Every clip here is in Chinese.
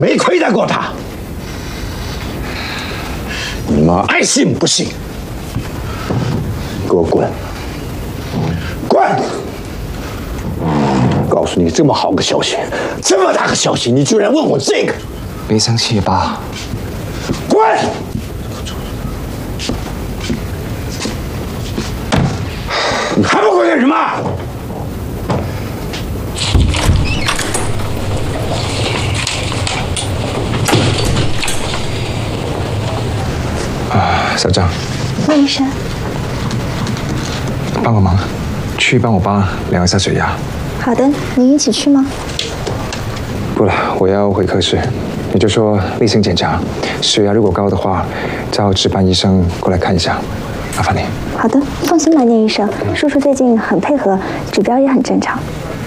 没亏待过他。你妈爱信不信，给我滚！滚！告诉你这么好个消息，这么大个消息，你居然问我这个？ 别生气，爸。 滚！你还不滚干什么？ 小张， 魏医生， 帮个忙，去帮我爸量一下血压。 好的，您一起去吗？ 不了，我要回科室。你就说例行检查，血压如果高的话，叫值班医生过来看一下。麻烦你。 好的，放心吧，聂医生，叔叔最近很配合，指标也很正常。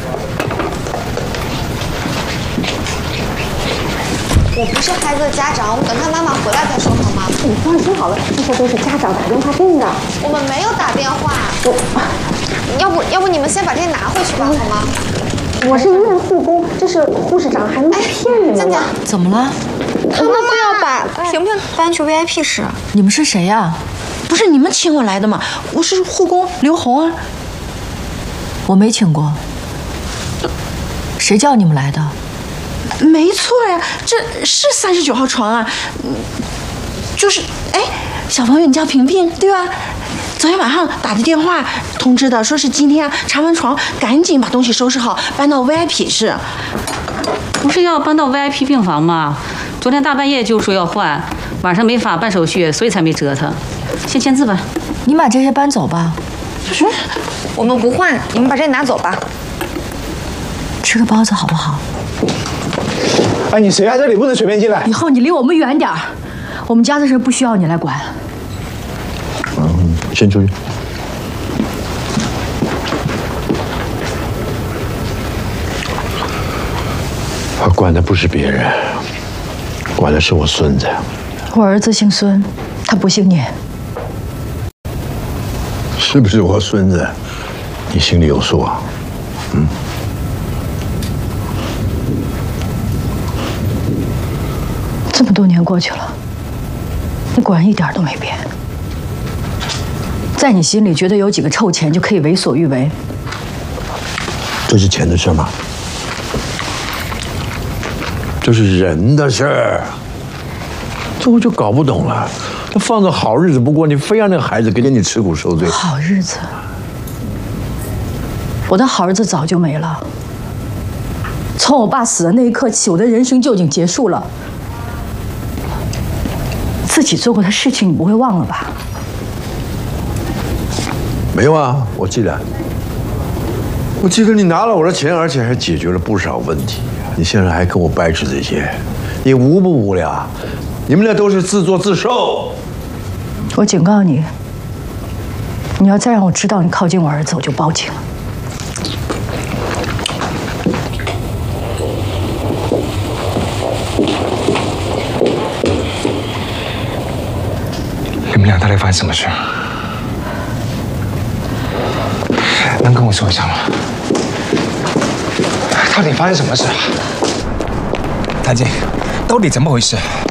我不是孩子的家长，我们等他妈妈回来再说好吗？ 你放心好了，这些都是家长打电话定的。 我们没有打电话。要不你们先把这些拿回去吧，好吗？ 我是医院护工，这是护士长，还能骗你们吗？ 怎么了？ 他们非要把萍萍搬去 VIP 室。 你们是谁呀？不是你们请我来的吗？我是护工刘红啊。我没请过。谁叫你们来的？ 没错呀，这是39号床啊。就是小朋友，你叫萍萍对吧？昨天晚上打的电话通知的，说是今天查完床，赶紧把东西收拾好，搬到 VIP 室。 不是要搬到 VIP 病房吗？昨天大半夜就说要换，晚上没法办手续，所以才没折腾。先签字吧。 你把这些搬走吧。 我们不换，你们把这拿走吧。 吃个包子好不好？ 哎，你谁啊？这里不能随便进来。 以后你离我们远点儿，我们家的事不需要你来管。 先出去。我管的不是别人，管的是我孙子。 我儿子姓孙，他不姓聂。 是不是我孙子？你心里有数啊？ 这么多年过去了，你果然一点都没变。在你心里，觉得有几个臭钱就可以为所欲为？ 这是钱的事吗？这是人的事儿。这我就搞不懂了。他放着好日子不过，你非要那个孩子跟你吃苦受罪。 好日子，我的好日子早就没了。从我爸死的那一刻起，我的人生就已经结束了。自己做过的事情，你不会忘了吧？ 没有啊，我记得你拿了我的钱，而且还解决了不少问题。你现在还跟我掰扯这些，你无不无聊？你们俩都是自作自受。 我警告你，你要再让我知道你靠近我儿子，我就报警了。 你们俩到底发生什么事？能跟我说一下吗？到底发生什么事啊？ 谭静，到底怎么回事？